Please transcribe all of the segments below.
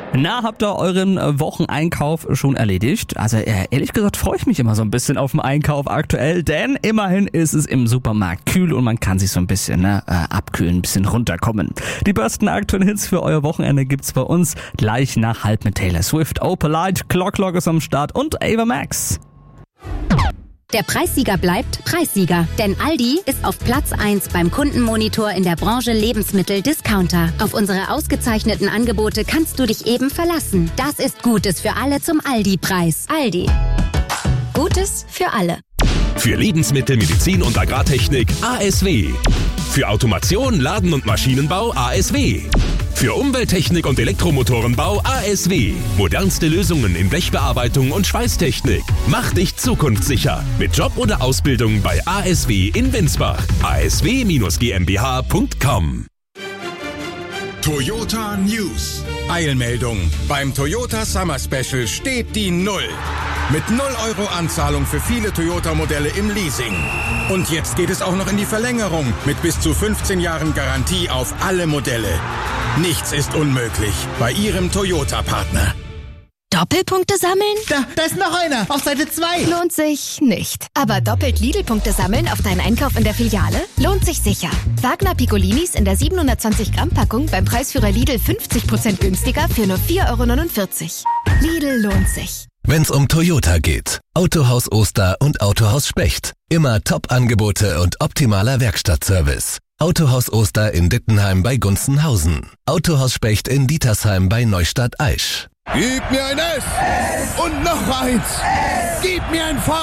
Na, habt ihr euren Wocheneinkauf schon erledigt? Also ehrlich gesagt freue ich mich immer so ein bisschen auf den Einkauf aktuell, denn immerhin ist es im Supermarkt kühl und man kann sich so ein bisschen abkühlen, ein bisschen runterkommen. Die besten aktuellen Hits für euer Wochenende gibt's bei uns gleich nach halb mit Taylor Swift, Opalite, Clock ist am Start und Ava Max. Der Preissieger bleibt Preissieger, denn Aldi ist auf Platz 1 beim Kundenmonitor in der Branche Lebensmittel-Discounter. Auf unsere ausgezeichneten Angebote kannst du dich eben verlassen. Das ist Gutes für alle zum Aldi-Preis. Aldi. Gutes für alle. Für Lebensmittel, Medizin und Agrartechnik ASW. Für Automation, Laden- und Maschinenbau ASW. Für Umwelttechnik und Elektromotorenbau ASW. Modernste Lösungen in Blechbearbeitung und Schweißtechnik. Mach dich zukunftssicher mit Job oder Ausbildung bei ASW in Winsbach. asw-gmbh.com. Toyota News. Eilmeldung. Beim Toyota Summer Special steht die Null. Mit 0 € Anzahlung für viele Toyota-Modelle im Leasing. Und jetzt geht es auch noch in die Verlängerung mit bis zu 15 Jahren Garantie auf alle Modelle. Nichts ist unmöglich bei Ihrem Toyota-Partner. Doppelpunkte sammeln? Da ist noch einer, auf Seite 2. Lohnt sich nicht. Aber doppelt Lidl-Punkte sammeln auf deinen Einkauf in der Filiale? Lohnt sich sicher. Wagner Piccolinis in der 720 Gramm Packung beim Preisführer Lidl 50% günstiger für nur 4,49 €. Lidl lohnt sich. Wenn's um Toyota geht, Autohaus Oster und Autohaus Specht. Immer Top-Angebote und optimaler Werkstattservice. Autohaus Oster in Dittenheim bei Gunzenhausen. Autohaus Specht in Dietersheim bei Neustadt-Aisch. Gib mir ein S und noch eins. Gib mir ein V.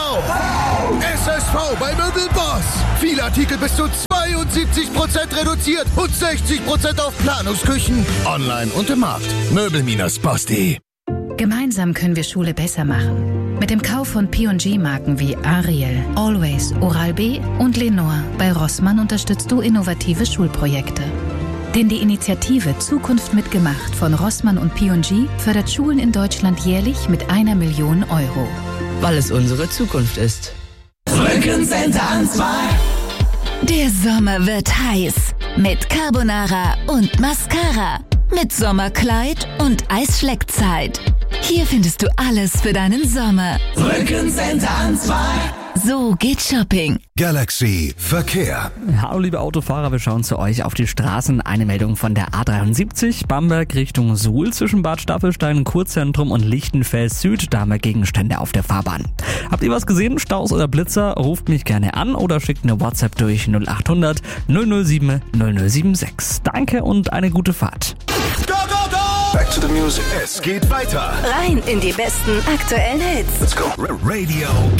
SSV bei Möbelboss. Viele Artikel bis zu 72% reduziert und 60% auf Planungsküchen. Online und im Markt. Möbel-boss.de. Gemeinsam können wir Schule besser machen. Mit dem Kauf von P&G-Marken wie Ariel, Always, Oral-B und Lenore bei Rossmann unterstützt du innovative Schulprojekte. Denn die Initiative Zukunft mitgemacht von Rossmann und P&G fördert Schulen in Deutschland jährlich mit 1 Million €. Weil es unsere Zukunft ist. Rückencenter an 2. Der Sommer wird heiß. Mit Carbonara und Mascara. Mit Sommerkleid und Eisschleckzeit. Hier findest du alles für deinen Sommer. Rückencenter an 2. So geht Shopping. Galaxy Verkehr. Hallo liebe Autofahrer, wir schauen zu euch auf die Straßen. Eine Meldung von der A73, Bamberg Richtung Suhl zwischen Bad Staffelstein, Kurzentrum und Lichtenfels Süd. Da haben wir Gegenstände auf der Fahrbahn. Habt ihr was gesehen? Staus oder Blitzer? Ruft mich gerne an oder schickt eine WhatsApp durch 0800 007 0076. Danke und eine gute Fahrt. Go, go, go! Back to the music. Es geht weiter. Rein in die besten aktuellen Hits. Let's go. Radio